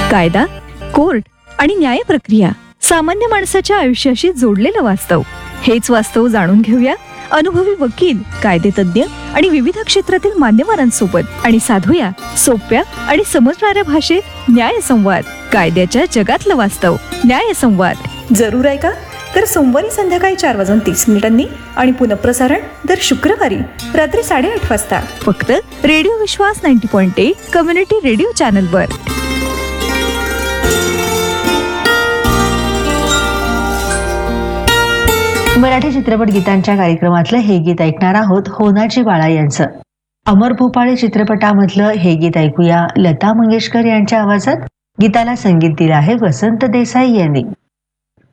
कायदा, कोर्ट आणि न्याय प्रक्रिया, सामान्य माणसाच्या आयुष्याशी जोडलेलं वास्तव. हेच वास्तव जाणून घेऊया अनुभवी वकील, कायदेतज्ञ आणि विविध क्षेत्रातील मान्यवरांसोबत आणि साधूया सोप्या आणि समजणाऱ्या भाषेत न्यायसंवाद. कायद्याच्या जगातलं वास्तव. न्यायसंवाद जरूर ऐका. तर सोमवारी संध्याकाळी 4:30 आणि पुनःप्रसारण दर शुक्रवारी रात्री 8:30 वाजता फक्त रेडिओ विश्वास 90.8 कम्युनिटी रेडिओ चॅनलवर. मराठी चित्रपट गीतांच्या कार्यक्रमातलं हे गीत ऐकणार आहोत होनाजी बाळा यांचं. अमर भोपाळे चित्रपटामधलं हे गीत ऐकूया लता मंगेशकर यांच्या आवाजात. गीताला संगीत दिलं आहे वसंत देसाई यांनी.